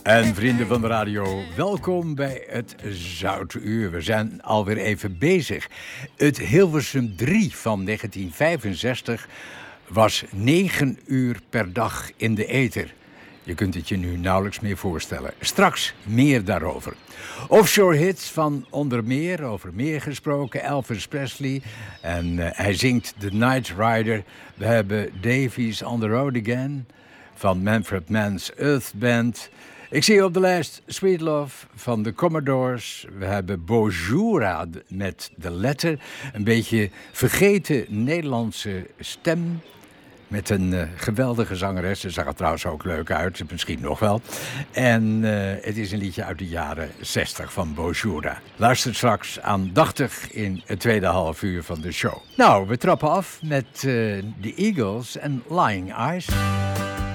En vrienden van de radio, welkom bij het Zoutuur. We zijn alweer even bezig. Het Hilversum 3 van 1965 was 9 uur per dag in de ether. Je kunt het je nu nauwelijks meer voorstellen. Straks meer daarover. Offshore hits van onder meer, over meer gesproken, Elvis Presley. En hij zingt The Night Rider. We hebben Davies on the Road Again van Manfred Mann's Earth Band. Ik zie op de lijst Sweet Love van de Commodores. We hebben Bojura met The Letter. Een beetje vergeten Nederlandse stem. Met een geweldige zangeres. Ze zag er trouwens ook leuk uit. Misschien nog wel. En het is een liedje uit de jaren 60 van Bojura. Luister straks aandachtig in het tweede half uur van de show. Nou, we trappen af met de Eagles en Lying Eyes.